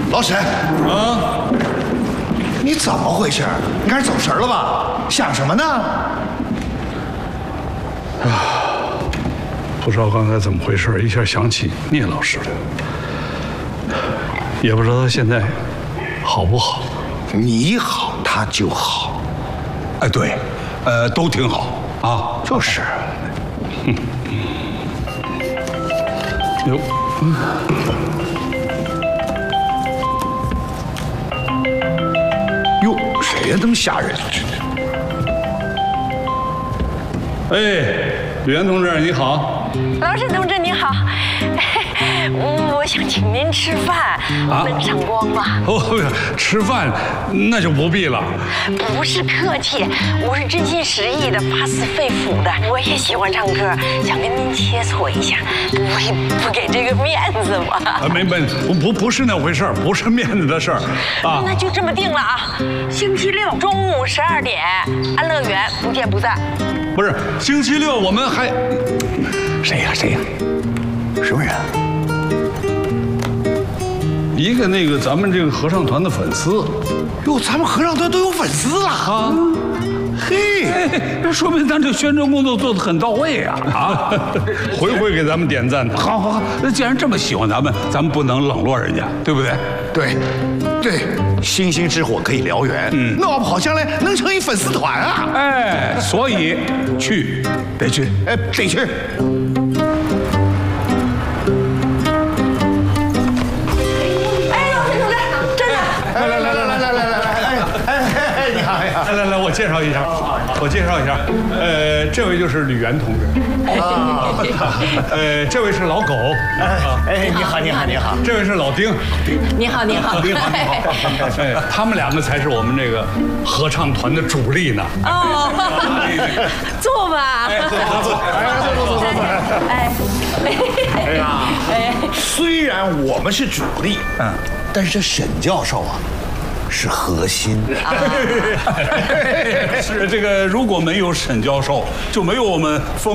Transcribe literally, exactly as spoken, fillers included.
老沈啊，你怎么回事？你开始走神了吧？想什么呢？ 啊，不知道刚才怎么回事，一下想起聂老师来了，也不知道他现在好不好。 你好，他就好。 哎，对，呃，都挺好啊。 就是。 哟。 哟，谁呀？这么吓人？ 哎，吕岩同志你好。 老沈同志你好，我想请您吃饭，能赏光吗？ 哦，吃饭那就不必了。 不是客气，我是真心实意的，发自肺腑的。我也喜欢唱歌，想跟您切磋一下，不会不给这个面子吗？ 啊，没没，不不不是那回事儿，不是面子的事儿啊。 那就这么定了啊，星期六中午十二点，安乐园不见不散。 不是，星期六我们还谁呀？谁呀？什么人？ 一个那个咱们这个合唱团的粉丝。 哟，咱们合唱团都有粉丝了啊！嘿， 这说明咱这宣传工作做得很到位啊！啊，回回给咱们点赞。 好好好，那既然这么喜欢咱们，咱们不能冷落人家，对不对？ 对，对，星星之火可以燎原，嗯，闹不好将来能成一粉丝团啊！ 哎，所以去得去， 哎，得去。 来来来，我介绍一下，我介绍一下，呃，这位就是吕岩同志，啊，呃，这位是老狗， 哎，你好，你好，你好， 这位是老丁， 你好，你好， 你好，你好， 哎，他们两个才是我们这个合唱团的主力呢。 哦，坐吧， 坐坐，哎，坐坐坐坐，哎，哎呀，哎，虽然我们是主力，嗯，但是这沈教授啊。是核心， 是这个。如果没有沈教授，就没有我们风。